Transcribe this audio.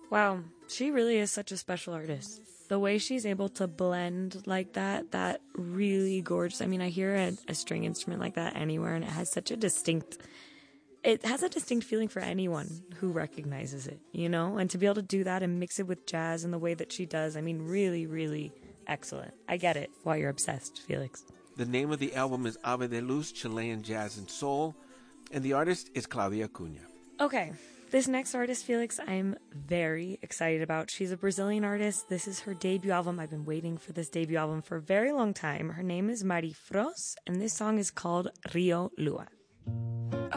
Wow, she really is such a special artist. The way she's able to blend like that really gorgeous. I mean, I hear a string instrument like that anywhere, and it has such a distinct feeling for anyone who recognizes it, you know? And to be able to do that and mix it with jazz in the way that she does, I mean, really, really excellent. I get it why you're obsessed, Felix. The name of the album is Ave de Luz, Chilean Jazz and Soul, and the artist is Claudia Cunha. Okay, this next artist, Felix, I'm very excited about. She's a Brazilian artist. This is her debut album. I've been waiting for this debut album for a very long time. Her name is Mari Fros, and this song is called Rio Lua.